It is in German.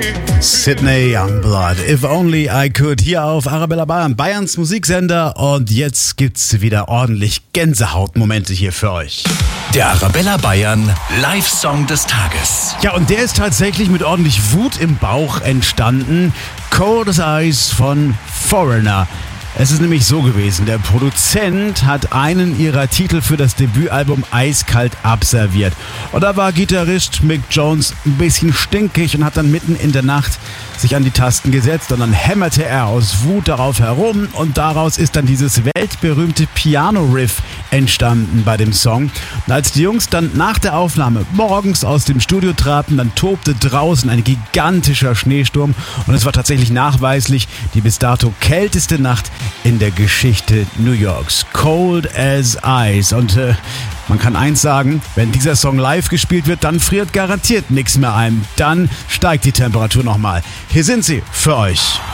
Sydney Youngblood, If Only I Could, hier auf Arabella Bayern, Bayerns Musiksender. Und jetzt gibt's wieder ordentlich Gänsehautmomente hier für euch. Der Arabella Bayern Live-Song des Tages. Ja, und der ist tatsächlich mit ordentlich Wut im Bauch entstanden. Cold as Ice von Foreigner. Es ist nämlich so gewesen, der Produzent hat einen ihrer Titel für das Debütalbum eiskalt abserviert. Und da war Gitarrist Mick Jones ein bisschen stinkig und hat dann mitten in der Nacht sich an die Tasten gesetzt und dann hämmerte er aus Wut darauf herum und daraus ist dann dieses weltberühmte Piano-Riff entstanden bei dem Song. Und als die Jungs dann nach der Aufnahme morgens aus dem Studio traten, dann tobte draußen ein gigantischer Schneesturm und es war tatsächlich nachweislich die bis dato kälteste Nacht in der Geschichte New Yorks. Cold as Ice. Und man kann eins sagen, wenn dieser Song live gespielt wird, dann friert garantiert nichts mehr ein. Dann steigt die Temperatur nochmal. Hier sind sie für euch.